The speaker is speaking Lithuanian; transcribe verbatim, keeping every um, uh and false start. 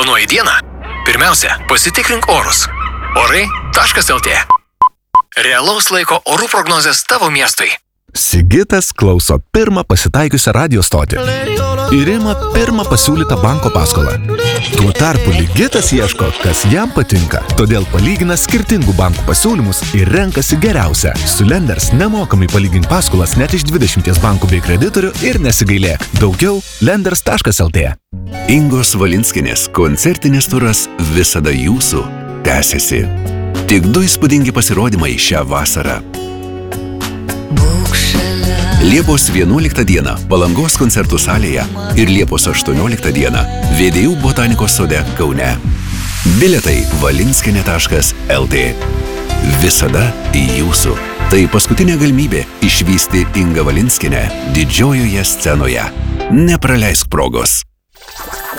Planuoji dieną? Pirmiausia, pasitikrink orus. Orai taškas el tė. Realaus laiko orų prognozės tavo miestui. Sigitas klauso pirmą pasitaikiusią radio stotį ir ima pirmą pasiūlytą banko paskolą. Tuo tarpu Ligitas ieško, kas jam patinka, todėl palygina skirtingų bankų pasiūlymus ir renkasi geriausią. Su Lenders nemokamai palygink paskolas net iš dvidešimties bankų bei kreditorių ir nesigailėk. Daugiau lenders taškas el tė. Ingos Valinskinės koncertinis turas Visada jūsų tęsiasi. Tik du įspūdingi pasirodymai šią vasarą. Liepos vienuoliktą dieną Palangos koncertų salėje ir Liepos aštuonioliktą dieną Vėdėjų botanikos sode Kaune. Bilietai valinskinė taškas el tė. Visada jūsų. Tai paskutinė galimybė išvysti Ingą Valinskinę didžiojoje scenoje. Nepraleisk progos.